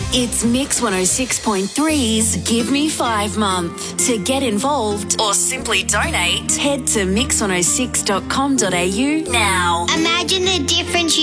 It's Mix 106.3's Give Me 5 month. To get involved or simply donate, head to mix106.com.au now. Imagine the difference